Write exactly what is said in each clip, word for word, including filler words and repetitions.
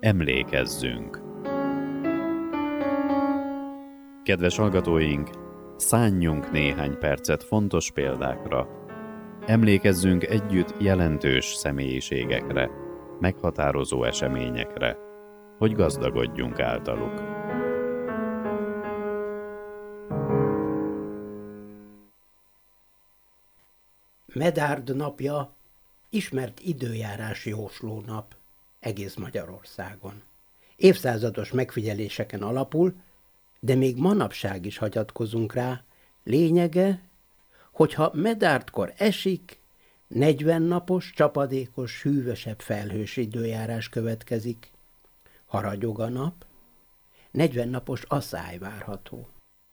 Emlékezzünk! Kedves hallgatóink, szánjunk néhány percet fontos példákra. Emlékezzünk együtt jelentős személyiségekre, meghatározó eseményekre, hogy gazdagodjunk általuk. Medárd napja ismert időjárási jóslónap egész Magyarországon. Évszázados megfigyeléseken alapul, de még manapság is hagyatkozunk rá. Lényege, hogyha medárdkor esik, negyven napos, csapadékos, hűvösebb felhős időjárás következik. Ha ragyog a nap, negyven napos aszály várható.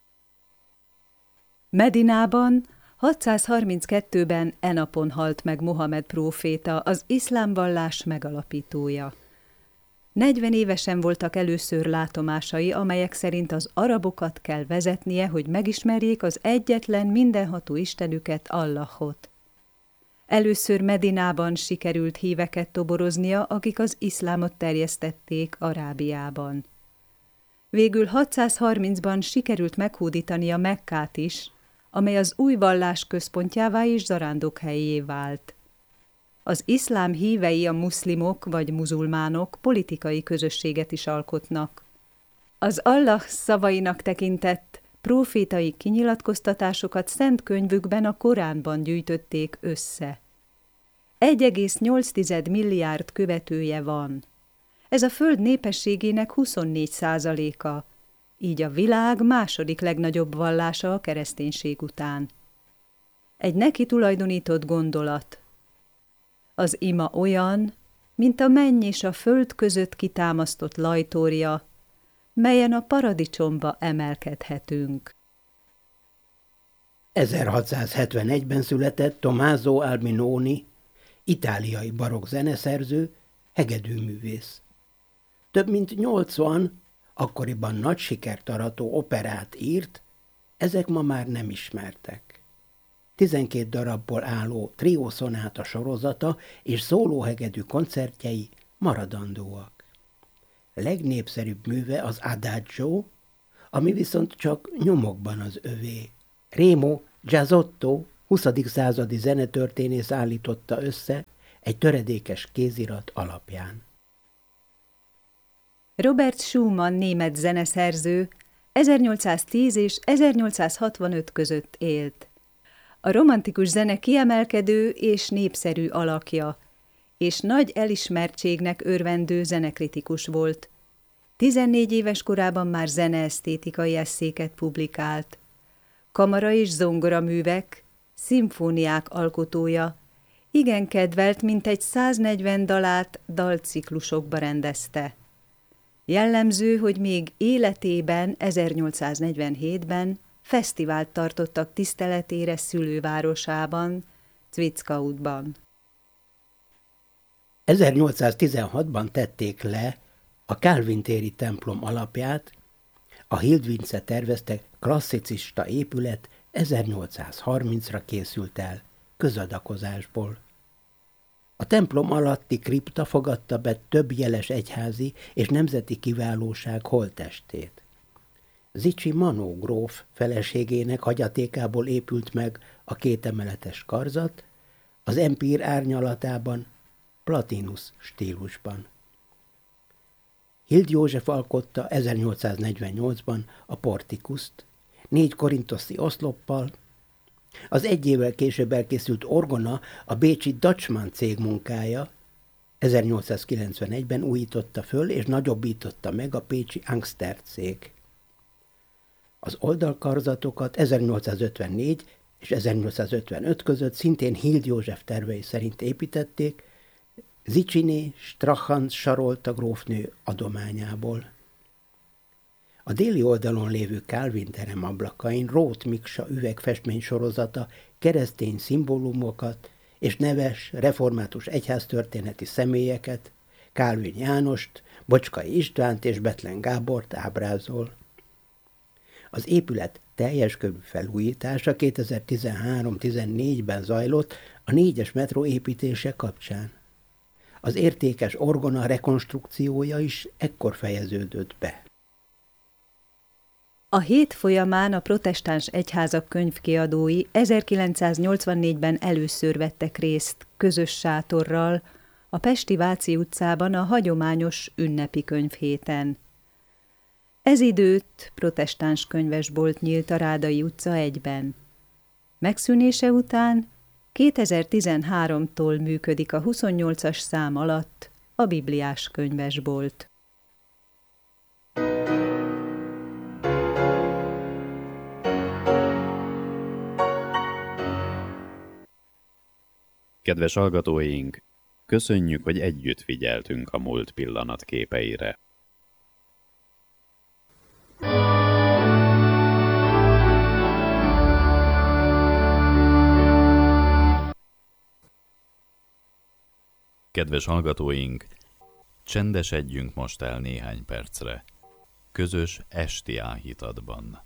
Medinában hatszázharminckettőben e napon halt meg Mohamed próféta, az iszlám vallás megalapítója. negyven évesen voltak először látomásai, amelyek szerint az arabokat kell vezetnie, hogy megismerjék az egyetlen mindenható istenüket, Allahot. Először Medinában sikerült híveket toboroznia, akik az iszlámot terjesztették Arábiában. Végül hatszázharmincban sikerült meghódítania Mekkát is, amely az új vallás központjává és zarándokhelyé vált. Az iszlám hívei, a muszlimok vagy muzulmánok politikai közösséget is alkotnak. Az Allah szavainak tekintett prófétai kinyilatkoztatásokat szent könyvükben, a Koránban gyűjtötték össze. egy egész nyolc milliárd követője van. Ez a föld népességének huszonnégy százaléka, így a világ második legnagyobb vallása a kereszténység után. Egy neki tulajdonított gondolat. Az ima olyan, mint a menny és a föld között kitámasztott lajtórja, melyen a paradicsomba emelkedhetünk. ezerhatszázhetvenegyben született Tommaso Albinoni, itáliai barokk zeneszerző, hegedűművész. Több mint nyolcvan akkoriban nagy sikert arató operát írt, ezek ma már nem ismertek. tizenkét darabból álló triószonáta sorozata és szólóhegedű koncertjei maradandóak. Legnépszerűbb műve az Adagio, ami viszont csak nyomokban az övé. Remo Giazzotto, huszadik századi zenetörténész állította össze egy töredékes kézirat alapján. Robert Schumann német zeneszerző ezernyolcszáztíz és ezernyolcszázhatvanöt között élt. A romantikus zene kiemelkedő és népszerű alakja, és nagy elismertségnek örvendő zenekritikus volt. tizennégy éves korában már zeneesztétikai esszéket publikált. Kamara és zongoraművek, szimfóniák alkotója, igen kedvelt, mintegy száznegyven dalát dalciklusokba rendezte. Jellemző, hogy még életében, ezernyolcszáznegyvenhétben fesztivált tartottak tiszteletére szülővárosában, Zwickauutban. ezernyolcszáztizenhatban tették le a Kálvin téri templom alapját, a Hildvince tervezte klasszicista épület ezernyolcszázharmincra készült el közadakozásból. A templom alatti kripta fogadta be több jeles egyházi és nemzeti kiválóság holttestét. Zichy Manó gróf feleségének hagyatékából épült meg a kétemeletes karzat, az empír árnyalatában, Platinus stílusban. Hild József alkotta ezernyolcszáznegyvennyolcban a portikuszt, négy korintoszi oszloppal. Az egy évvel később elkészült orgona a bécsi Dutchman cég munkája, ezernyolcszázkilencvenegyben újította föl és nagyobbította meg a pécsi Angster cég. Az oldalkarzatokat ezernyolcszázötvennégy és ezernyolcszázötvenöt között szintén Hild József tervei szerint építették, Zichyné Strachan Sarolta grófnő adományából. A déli oldalon lévő Kálvin terem ablakain Róth Miksa üvegfestmény sorozata keresztény szimbólumokat és neves református egyháztörténeti személyeket, Kálvin Jánost, Bocskai Istvánt és Bethlen Gábort ábrázol. Az épület teljes körű felújítása kétezer-tizenhárom-tizennégyben zajlott a négyes metró építése kapcsán. Az értékes orgona rekonstrukciója is ekkor fejeződött be. A hét folyamán a protestáns egyházak könyvkiadói ezerkilencszáznyolcvannégyben először vettek részt közös sátorral a pesti Váci utcában a hagyományos ünnepi könyvhéten. Ez időtt protestáns könyvesbolt nyílt a Rádai utca egyben. Megszűnése után kétezer-tizenháromtól működik a huszonnyolcas szám alatt a bibliás könyvesbolt. Kedves hallgatóink, köszönjük, hogy együtt figyeltünk a múlt pillanatképeire. Kedves hallgatóink, csendesedjünk most el néhány percre, közös esti áhítatban.